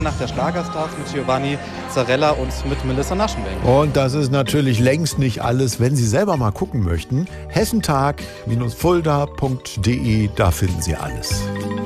Nach der Schlagerstars mit Giovanni Zarella und mit Melissa Naschenweng. Und das ist natürlich längst nicht alles. Wenn Sie selber mal gucken möchten, hessentag-fulda.de, da finden Sie alles.